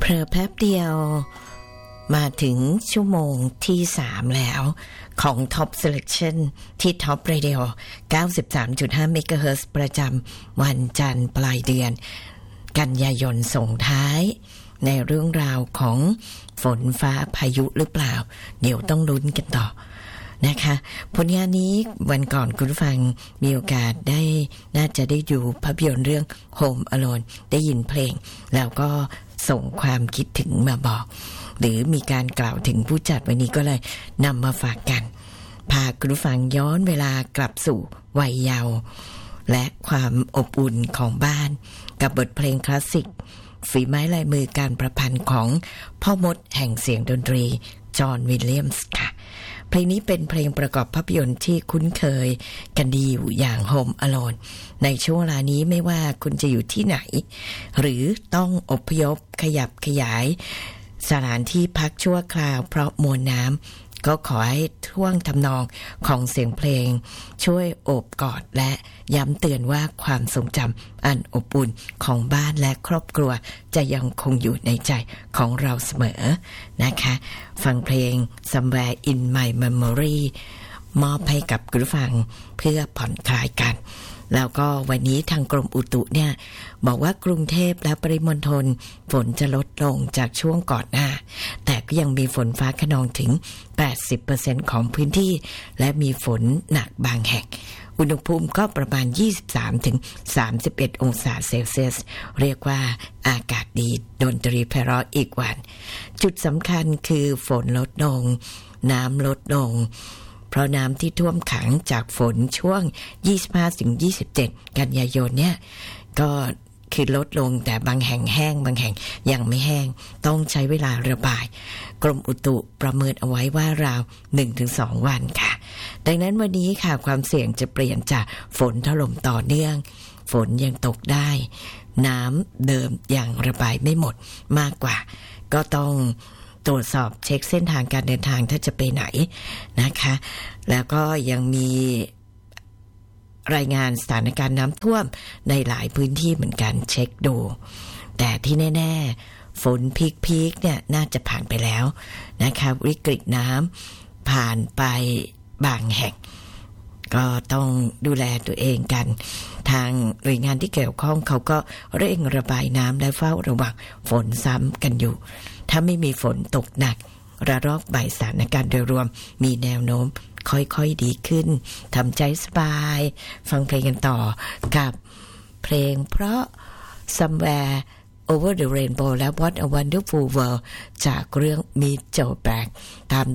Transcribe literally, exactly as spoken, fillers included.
เพลอแป๊บเดียวมาถึงชั่วโมงที่สามแล้วของ Top Selection ที่ Top Radio เก้าสิบสามจุดห้า เมกะเฮิรตซ์ประจำวันจันทร์ปลายเดือนกันยายนส่งท้ายในเรื่องราวของฝนฟ้าพายุหรือเปล่าเดี๋ยวต้องลุ้นกันต่อนะคะผลงานนี้วันก่อนคุณผู้ฟังมีโอกาสได้น่าจะได้ดูภาพยนตร์เรื่อง Home Alone ได้ยินเพลงแล้วก็ส่งความคิดถึงมาบอกหรือมีการกล่าวถึงผู้จัดวันนี้ก็เลยนำมาฝากกันพาคุณผู้ฟังย้อนเวลากลับสู่วัยเยาว์และความอบอุ่นของบ้านกับบทเพลงคลาสสิกฝีไม้ลายมือการประพันธ์ของพ่อมดแห่งเสียงดนตรีจอห์นวิลเลียมส์ค่ะเพลงนี้เป็นเพลงประกอบภาพยนตร์ที่คุ้นเคยกันดีอยู่อย่าง Home Alone ในช่วงเวลานี้ไม่ว่าคุณจะอยู่ที่ไหนหรือต้องอพยพขยับขยายสถานที่พักชั่วคราวเพราะมวลน้ำก็ขอให้ท่วงทำนองของเสียงเพลงช่วยโอบกอดและย้ำเตือนว่าความทรงจำอันอบอุ่นของบ้านและครอบครัวจะยังคงอยู่ในใจของเราเสมอนะคะฟังเพลง Somewhere in My Memory มอบให้กับคุณผู้ฟังเพื่อผ่อนคลายกันแล้วก็วันนี้ทางกรมอุตุเนี่ยบอกว่ากรุงเทพและปริมณฑลฝนจะลดลงจากช่วงก่อนหน้าแต่ก็ยังมีฝนฟ้าคะนองถึง แปดสิบเปอร์เซ็นต์ ของพื้นที่และมีฝนหนักบางแห่งอุณหภูมิก็ประมาณ ยี่สิบสามถึงสามสิบเอ็ด องศาเซลเซียสเรียกว่าอากาศดีดนตรีไพเราะอีกวันจุดสำคัญคือฝนลดลงน้ำลดลงเพราะน้ำที่ท่วมขังจากฝนช่วง ยี่สิบห้าถึงยี่สิบเจ็ด กันยายนเนี่ยก็คือลดลงแต่บางแห่งแห้งบางแห่งยังไม่แห้งต้องใช้เวลาระบายกรมอุตุประเมินเอาไว้ว่าราว หนึ่งถึงสอง วันค่ะดังนั้นวันนี้ค่ะความเสี่ยงจะเปลี่ยนจากฝนถล่มต่อเนื่องฝนยังตกได้น้ำเดิมยังระบายไม่หมดมากกว่าก็ต้องตรวจสอบเช็คเส้นทางการเดินทางถ้าจะไปไหนนะคะแล้วก็ยังมีรายงานสถานการณ์น้ำท่วมในหลายพื้นที่เหมือนกันเช็คดูแต่ที่แน่ๆฝนพีคๆเนี่ยน่าจะผ่านไปแล้วนะคะวิกฤตน้ำผ่านไปบางแห่งก็ต้องดูแลตัวเองกันทางหน่วยงานที่เกี่ยวข้องเขาก็เร่งระบายน้ำและเฝ้าระวังฝนซ้ำกันอยู่ถ้าไม่มีฝนตกหนักระลอกบ่ายสถานการณ์โดยรวมมีแนวโน้มค่อยๆดีขึ้นทำใจสบายฟังเพลงกันต่อกับเพลงเพราะ Somewhere Over the Rainbow และ What a Wonderful World จากเรื่อง Meet Joe Black ตาม